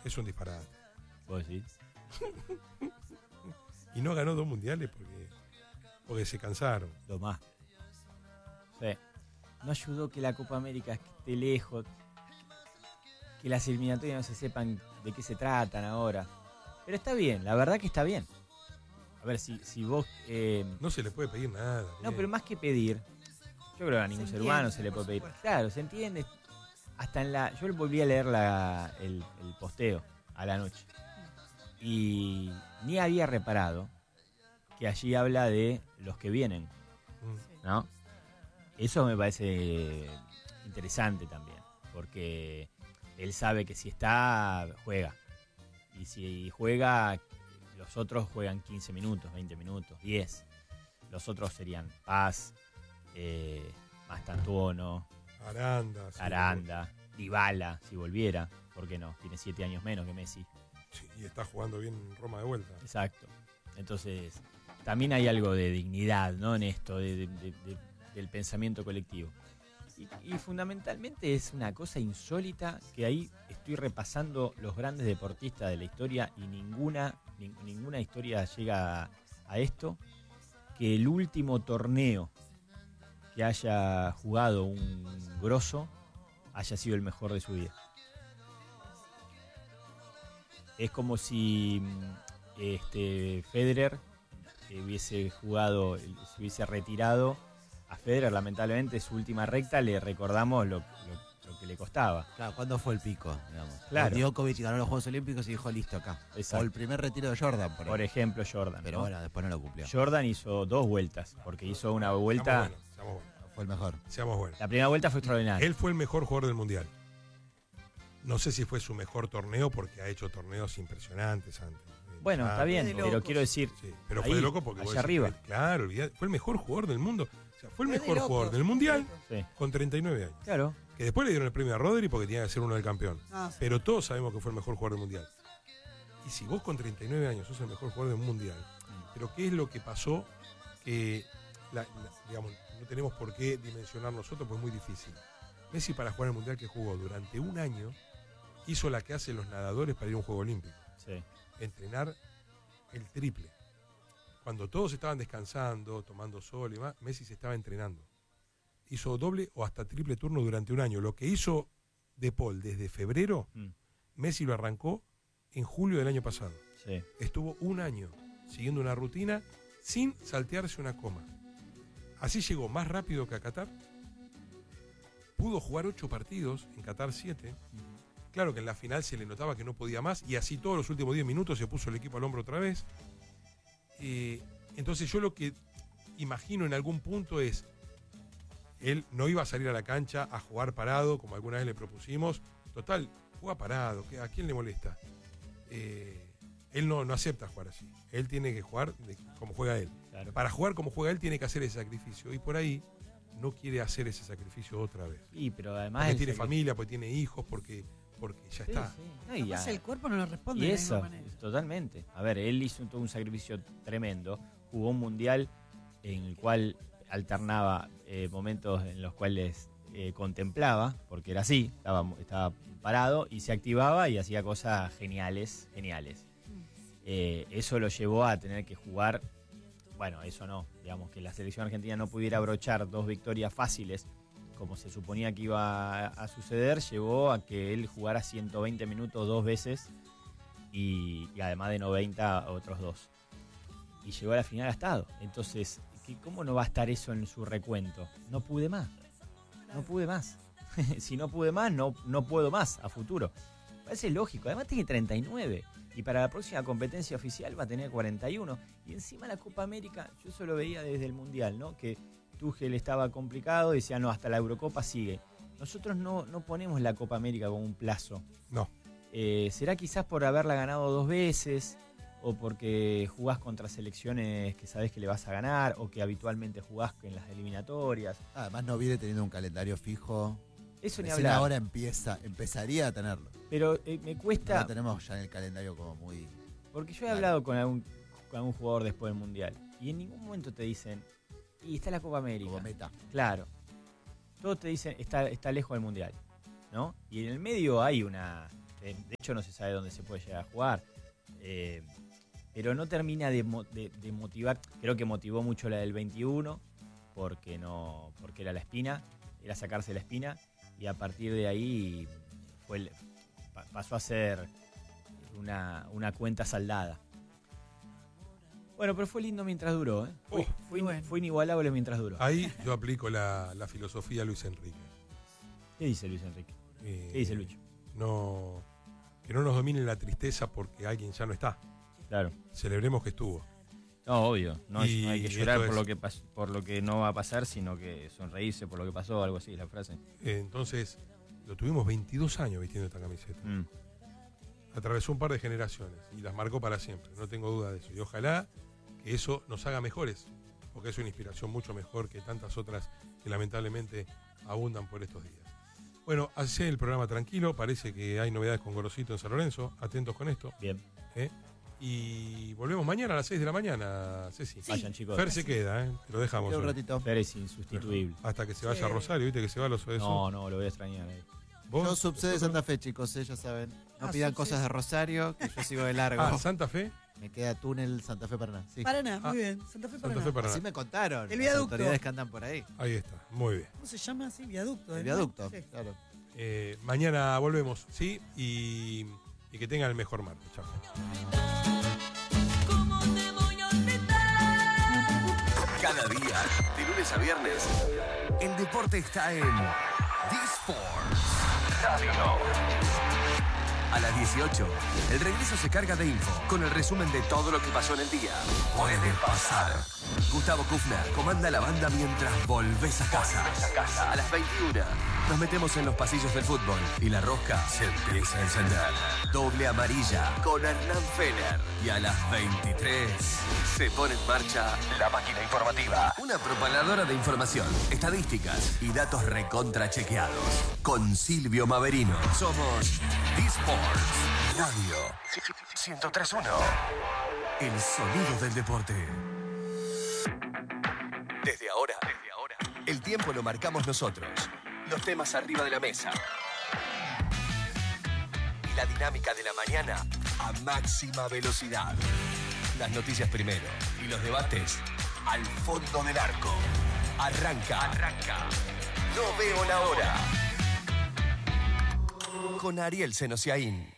Es un disparate. ¿Vos decís? Y no ganó 2 mundiales porque se cansaron. Lo más. Sí. No ayudó que la Copa América esté lejos, que las eliminatorias no se sepan de qué se tratan ahora. Pero está bien, la verdad que está bien. A ver, si vos... No se le puede pedir nada. No, pero más que pedir, yo creo que a ningún ser humano se le puede pedir. Supuesto. Claro, se entiende. Hasta yo volví a leer el posteo a la noche. Y ni había reparado que allí habla de los que vienen, ¿no? Eso me parece interesante también, porque él sabe que si está, juega. Y si juega, los otros juegan 15 minutos, 20 minutos, 10. Los otros serían Paz, Mastantuono, Aranda, Dybala, si volviera. ¿Por qué no? Tiene 7 años menos que Messi. Sí, y está jugando bien en Roma de vuelta. Exacto. Entonces, también hay algo de dignidad, ¿no? En esto, del pensamiento colectivo. Y fundamentalmente es una cosa insólita que ahí estoy repasando los grandes deportistas de la historia y ninguna historia llega a esto, que el último torneo que haya jugado un grosso haya sido el mejor de su vida. Es como si Federer hubiese jugado, se hubiese retirado. A Federer, lamentablemente, su última recta le recordamos lo que le costaba. Claro, ¿cuándo fue el pico? Digamos? Claro. Djokovic ganó los Juegos Olímpicos y dijo, listo, acá. Exacto. O el primer retiro de Jordan, Por ejemplo, Jordan. Pero ¿no? bueno, después no lo cumplió. Jordan hizo 2 vueltas, porque hizo una vuelta... Seamos buenos. Fue el mejor. Seamos buenos. La primera vuelta fue extraordinaria. Él fue el mejor jugador del mundial. No sé si fue su mejor torneo porque ha hecho torneos impresionantes antes. Bueno, está bien, de pero locos. quiero decir... Sí, pero ahí, fue de loco porque allá vos decís, arriba. claro, fue el mejor jugador del mundo. O sea, fue el Es de mejor locos. jugador del mundial Sí, con 39 años. claro. Que después le dieron el premio a Rodri porque tenía que ser uno del campeón. Ah, sí. Pero todos sabemos que fue el mejor jugador del mundial. Y si vos con 39 años sos el mejor jugador del mundial, pero ¿qué es lo que pasó? Que, digamos, no tenemos por qué dimensionar nosotros, pues es muy difícil. Messi, para jugar el mundial que jugó durante un año, hizo la que hacen los nadadores para ir a un juego olímpico. Sí. Entrenar el triple. Cuando todos estaban descansando, tomando sol y más, Messi se estaba entrenando. Hizo doble o hasta triple turno durante un año. Lo que hizo De Paul desde febrero, Messi lo arrancó en julio del año pasado. Sí. Estuvo un año siguiendo una rutina sin saltearse una coma. Así llegó más rápido que a Qatar. Pudo jugar 8 partidos, en Qatar 7. Claro que en la final se le notaba que no podía más y así todos los últimos 10 minutos se puso el equipo al hombro otra vez. Entonces yo lo que imagino en algún punto es, él no iba a salir a la cancha a jugar parado, como alguna vez le propusimos. Total, juega parado, ¿a quién le molesta? Él no acepta jugar así. Él tiene que jugar como juega él. Claro. Para jugar como juega él tiene que hacer ese sacrificio. Y por ahí no quiere hacer ese sacrificio otra vez. Y, pero además... Porque el tiene sacrificio- familia, porque tiene hijos, porque ya Sí, está. sí. No, y Capaz ya- el cuerpo no lo responde Y de la eso, misma manera. totalmente. A ver, él hizo todo un sacrificio tremendo. Jugó un mundial en el cual alternaba momentos en los cuales contemplaba, porque era así, estaba parado y se activaba y hacía cosas geniales. Eso lo llevó a tener que jugar, bueno, eso no, digamos que la selección argentina no pudiera abrochar 2 victorias fáciles, como se suponía que iba a suceder, llevó a que él jugara 120 minutos 2 veces y además de 90 otros 2. Y llegó a la final gastado. Entonces, ¿cómo no va a estar eso en su recuento? No pude más. Si no pude más, no puedo más a futuro. Parece lógico. Además tiene 39. Y para la próxima competencia oficial va a tener 41. Y encima la Copa América, yo eso lo veía desde el Mundial, ¿no? Que Tuchel estaba complicado y decía, no, hasta la Eurocopa sigue. Nosotros no ponemos la Copa América como un plazo. No. ¿Será quizás por haberla ganado 2 veces? ¿O porque jugás contra selecciones que sabés que le vas a ganar? ¿O que habitualmente jugás en las eliminatorias? Además no viene teniendo un calendario fijo. Eso ni Recién hablar. ahora empezaría a tenerlo. Pero me No cuesta... lo tenemos ya en el calendario como muy... Porque yo he hablado con algún jugador después del Mundial. Y en ningún momento te dicen, y está la Copa América. como meta. Claro. Todos te dicen, está lejos del Mundial, ¿no? Y en el medio hay una De hecho, no se sabe dónde se puede llegar a jugar. Pero no termina de motivar. Creo que motivó mucho la del 21, porque era la espina, era sacarse la espina, y a partir de ahí pasó a ser una cuenta saldada. Bueno, pero fue lindo mientras duró, ¿eh? Fue inigualable mientras duró. Ahí yo aplico la filosofía Luis Enrique. ¿Qué dice Luis Enrique? ¿Qué dice Lucho? Que no nos domine la tristeza porque alguien ya no está. Claro. Celebremos que estuvo. No, obvio. No hay que llorar por lo que no va a pasar, sino que sonreírse por lo que pasó, algo así, la frase. Entonces, lo tuvimos 22 años vistiendo esta camiseta. Atravesó un par de generaciones y las marcó para siempre, no tengo duda de eso. Y ojalá que eso nos haga mejores, porque es una inspiración mucho mejor que tantas otras que lamentablemente abundan por estos días. Bueno, así el programa tranquilo, parece que hay novedades con Gorosito en San Lorenzo, atentos con esto. Bien. Y volvemos mañana a las 6 de la mañana, Ceci. Sí. Vayan, chicos. Fer se queda, te lo dejamos. Un ratito. Fer es insustituible. Hasta que se vaya a Rosario, ¿viste que se va a los de No, lo voy a extrañar ahí. Yo subsede Santa Fe, chicos, ya saben. No pidan cosas de Rosario, que yo sigo de largo. ¿Santa Fe? Me queda túnel Santa Fe Paraná. Sí. Paraná, muy bien. Santa Fe Paraná. Así me contaron. El las viaducto. autoridades que andan por ahí. Ahí está, muy bien. ¿Cómo se llama así? Viaducto. El viaducto, Sí. claro. Mañana volvemos, ¿sí? Y que tengan el mejor martes. Chao. Cada día, de lunes a viernes, el deporte está en D-Sports Radio. A las 18, el regreso se carga de info con el resumen de todo lo que pasó en el día. Puede pasar. Gustavo Kufner comanda la banda mientras volvés a casa. A las 21, nos metemos en los pasillos del fútbol y la rosca se empieza a encender. Doble amarilla con Hernán Feller. Y a las 23, se pone en marcha la máquina informativa. Una propaladora de información, estadísticas y datos recontrachequeados. Con Silvio Maverino. Somos D-Sports Radio 103.1. El sonido del deporte. Desde ahora, el tiempo lo marcamos nosotros. Los temas arriba de la mesa. Y la dinámica de la mañana a máxima velocidad. Las noticias primero y los debates al fondo del arco. Arranca. No veo la hora. Con Ariel Senosiaín.